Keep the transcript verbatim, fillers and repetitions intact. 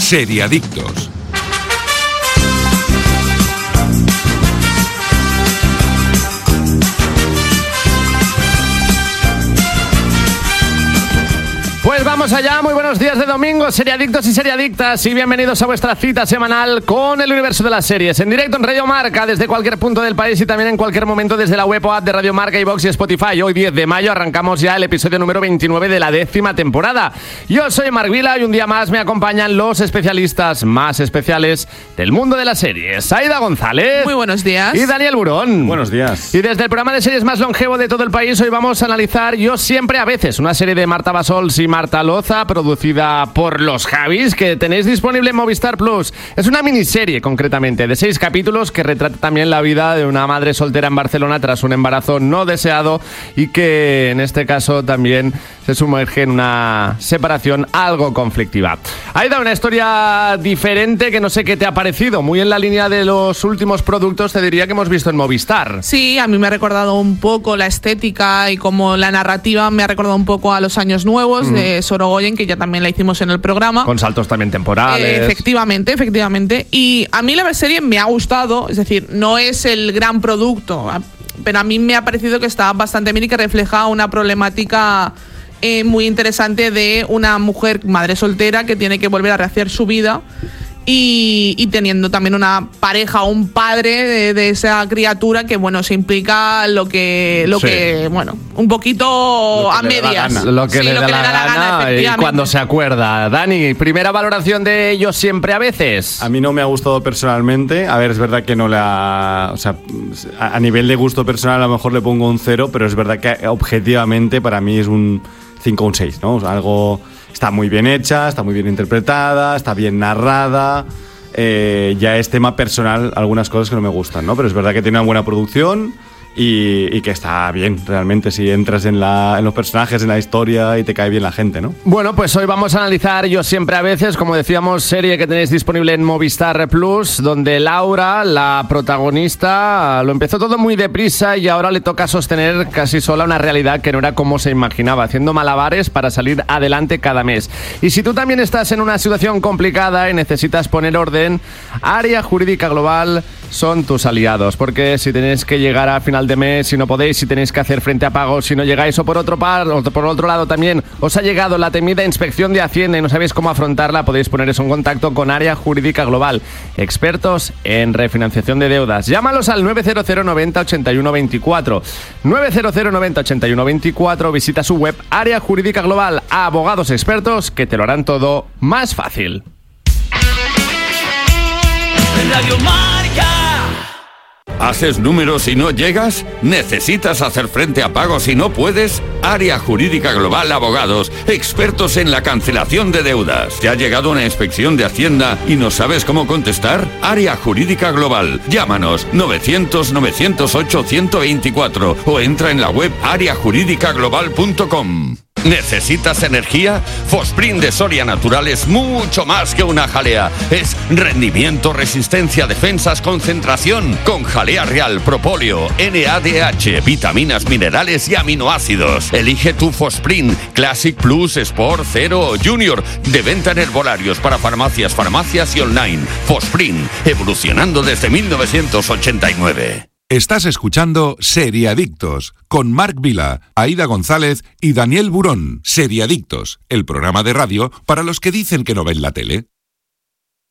Seriadictos. Pues vamos allá, muy buenos días de domingo, seriadictos y seriadictas, y bienvenidos a vuestra cita semanal con el universo de las series, en directo en Radio Marca, desde cualquier punto del país y también en cualquier momento desde la web o app de Radio Marca, iVoox y Spotify. Hoy diez de mayo arrancamos ya el episodio número veintinueve de la décima temporada. Yo soy Marc Vila y un día más me acompañan los especialistas más especiales del mundo de las series. Aida González. Muy buenos días. Y Daniel Burón. Buenos días. Y desde el programa de series más longevo de todo el país, hoy vamos a analizar Yo siempre a veces, una serie de Marta Basols y Marta Loza, producida por los Javis, que tenéis disponible en Movistar Plus. Es una miniserie, concretamente, de seis capítulos que retrata también la vida de una madre soltera en Barcelona tras un embarazo no deseado y que, en este caso, también se sumerge en una separación algo conflictiva. Aida, una historia diferente que no sé qué te ha parecido, muy en la línea de los últimos productos, te diría, que hemos visto en Movistar. Sí, a mí me ha recordado un poco la estética y como la narrativa me ha recordado un poco a Los Años Nuevos, mm. de Sorogoyen, que ya también la hicimos en el programa. Con saltos también temporales. Eh, efectivamente, efectivamente. Y a mí la serie me ha gustado, es decir, no es el gran producto, pero a mí me ha parecido que está bastante bien y que refleja una problemática eh, muy interesante de una mujer madre soltera que tiene que volver a rehacer su vida. Y, y teniendo también una pareja o un padre de, de esa criatura que, bueno, se implica lo que, lo sí. que bueno, un poquito a medias. Lo que, sí, le, lo da que la le da la gana, gana, y cuando se acuerda. Dani, primera valoración de Yo siempre a veces. A mí no me ha gustado personalmente. A ver, es verdad que no la... O sea, a nivel de gusto personal a lo mejor le pongo un cero, pero es verdad que objetivamente para mí es un cinco o un seis, ¿no? O sea, algo... Está muy bien hecha, está muy bien interpretada, está bien narrada. Eh, ya es tema personal algunas cosas que no me gustan, ¿no? Pero es verdad que tiene una buena producción y, y que está bien, realmente, si entras en, la, en los personajes, en la historia y te cae bien la gente, ¿no? Bueno, pues hoy vamos a analizar Yo siempre a veces, como decíamos, serie que tenéis disponible en Movistar Plus, donde Laura, la protagonista, lo empezó todo muy deprisa y ahora le toca sostener casi sola una realidad que no era como se imaginaba, haciendo malabares para salir adelante cada mes. Y si tú también estás en una situación complicada y necesitas poner orden, Área Jurídica Global son tus aliados, porque si tenéis que llegar a final de mes, si no podéis, si tenéis que hacer frente a pagos, si no llegáis, o por otro par, o por otro lado también os ha llegado la temida inspección de Hacienda y no sabéis cómo afrontarla, podéis poneros en contacto con Área Jurídica Global, expertos en refinanciación de deudas. Llámalos al nueve cero cero noventa ochenta y uno veinticuatro, nueve cero cero noventa ochenta y uno veinticuatro, visita su web Área Jurídica Global, abogados expertos que te lo harán todo más fácil. Radio Marca. ¿Haces números y no llegas? ¿Necesitas hacer frente a pagos y no puedes? Área Jurídica Global Abogados, expertos en la cancelación de deudas. ¿Te ha llegado una inspección de Hacienda y no sabes cómo contestar? Área Jurídica Global. Llámanos novecientos novecientos ocho ciento veinticuatro o entra en la web área jurídica global punto com. ¿Necesitas energía? Fosprint de Soria Natural es mucho más que una jalea. Es rendimiento, resistencia, defensas, concentración. Con jalea real, propóleo, N A D H, vitaminas, minerales y aminoácidos. Elige tu Fosprint Classic Plus, Sport, Zero o Junior. De venta en herbolarios para farmacias, farmacias y online. Fosprint, evolucionando desde mil novecientos ochenta y nueve. Estás escuchando Seriadictos con Marc Vila, Aida González y Daniel Burón. Seriadictos, el programa de radio para los que dicen que no ven la tele.